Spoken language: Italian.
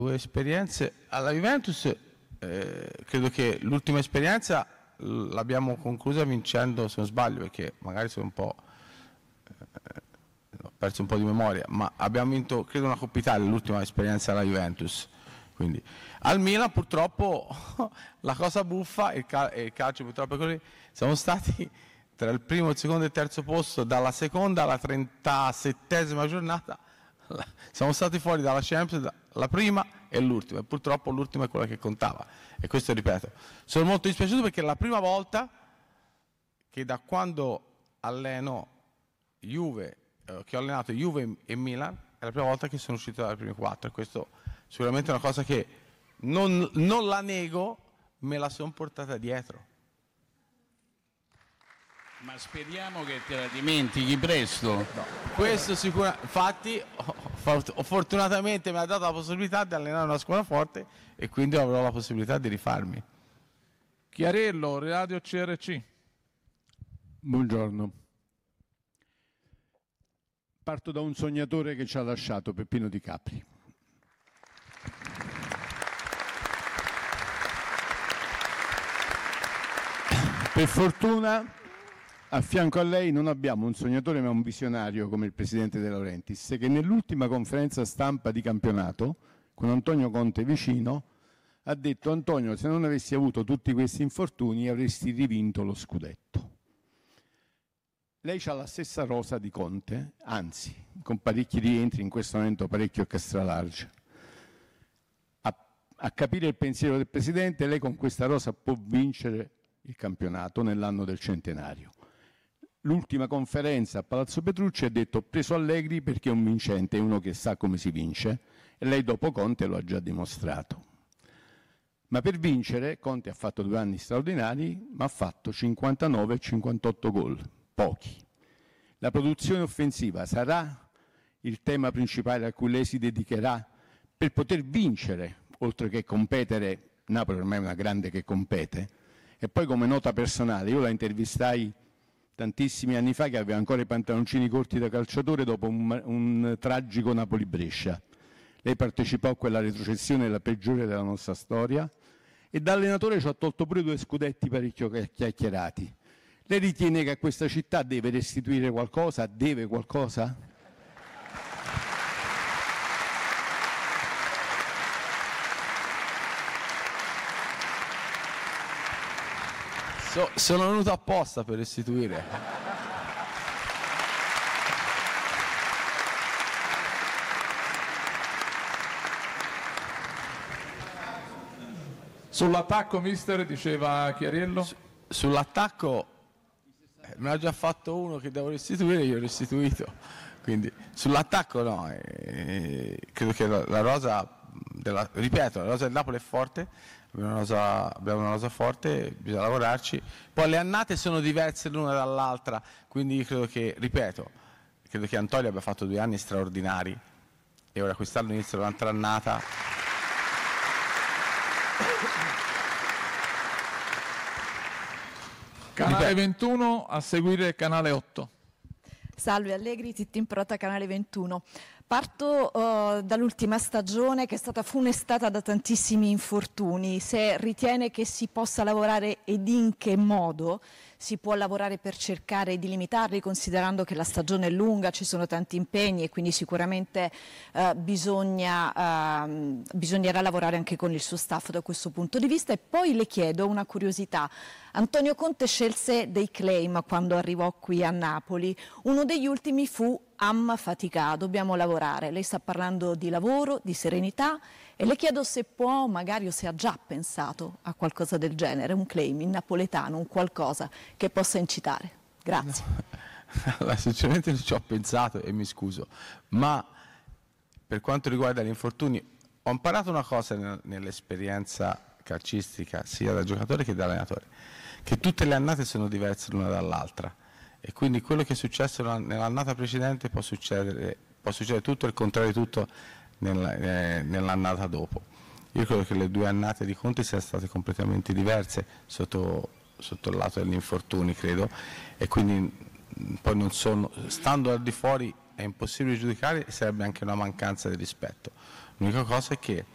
Due esperienze alla Juventus, credo che l'ultima esperienza l'abbiamo conclusa vincendo, se non sbaglio, perché magari sono un po' ho perso un po' di memoria, ma abbiamo vinto credo una Coppa Italia l'ultima esperienza alla Juventus. Quindi al Milan purtroppo la cosa buffa, il calcio purtroppo è così, siamo stati tra il primo, il secondo e il terzo posto dalla seconda alla 37esima giornata. Siamo stati fuori dalla Champions la prima e l'ultima, e purtroppo l'ultima è quella che contava, e questo ripeto, sono molto dispiaciuto perché è la prima volta che da quando alleno Juve, che ho allenato Juve e Milan, è la prima volta che sono uscito dalle prime quattro, e questo sicuramente è una cosa che non la nego, me la sono portata dietro. Ma speriamo che te la dimentichi presto. No, questo sicuramente, infatti fortunatamente mi ha dato la possibilità di allenare una squadra forte e quindi avrò la possibilità di rifarmi. Chiarello, Radio CRC. Buongiorno. Parto da un sognatore che ci ha lasciato, Peppino Di Capri. Per fortuna a fianco a lei non abbiamo un sognatore ma un visionario come il presidente De Laurentiis, che nell'ultima conferenza stampa di campionato, con Antonio Conte vicino, ha detto: Antonio, se non avessi avuto tutti questi infortuni avresti rivinto lo scudetto. Lei ha la stessa rosa di Conte, anzi, con parecchi rientri, in questo momento parecchio extra large. A capire il pensiero del presidente, lei con questa rosa può vincere il campionato nell'anno del centenario. L'ultima conferenza a Palazzo Petrucci ha detto: ho preso Allegri perché è un vincente, è uno che sa come si vince, e lei dopo Conte lo ha già dimostrato. Ma per vincere Conte ha fatto 2 anni straordinari, ma ha fatto 59 e 58 gol, pochi. La produzione offensiva sarà il tema principale a cui lei si dedicherà per poter vincere, oltre che competere. Napoli ormai è una grande che compete. E poi, come nota personale, io la intervistai tantissimi anni fa, che aveva ancora i pantaloncini corti da calciatore dopo un tragico Napoli-Brescia. Lei partecipò a quella retrocessione, la peggiore della nostra storia, e da allenatore ci ha tolto pure 2 scudetti parecchio chiacchierati. Lei ritiene che a questa città deve restituire qualcosa? Deve qualcosa? Sono venuto apposta per restituire. Sull'attacco, mister, diceva Chiariello. Sull'attacco me l'ha già fatto uno che devo restituire, io ho restituito. Quindi sull'attacco no, credo che la rosa ripeto, la rosa del Napoli è forte, abbiamo una rosa forte, bisogna lavorarci. Poi le annate sono diverse l'una dall'altra, quindi credo che Antonio abbia fatto 2 anni straordinari e ora quest'anno inizia un'altra annata. Canale 21, a seguire Canale 8. Salve Allegri, Titti in Prota, Canale 21. Parto dall'ultima stagione che è stata funestata da tantissimi infortuni. Se ritiene che si possa lavorare ed in che modo si può lavorare per cercare di limitarli, considerando che la stagione è lunga, ci sono tanti impegni e quindi sicuramente bisognerà lavorare anche con il suo staff da questo punto di vista. E poi le chiedo una curiosità. Antonio Conte scelse dei claim quando arrivò qui a Napoli. Uno degli ultimi fu "Am fatica, dobbiamo lavorare". Lei sta parlando di lavoro, di serenità, e le chiedo se può, magari, o se ha già pensato a qualcosa del genere, un claim in napoletano, un qualcosa che possa incitare. Grazie. No, sinceramente non ci ho pensato e mi scuso, ma per quanto riguarda gli infortuni ho imparato una cosa nell'esperienza calcistica, sia da giocatore che da allenatore, che tutte le annate sono diverse l'una dall'altra, e quindi quello che è successo nell'annata precedente può succedere tutto e il contrario di tutto nell'annata dopo. Io credo che le 2 annate di Conte siano state completamente diverse sotto il lato degli infortuni, credo, e quindi poi stando al di fuori è impossibile giudicare, e sarebbe anche una mancanza di rispetto. L'unica cosa è che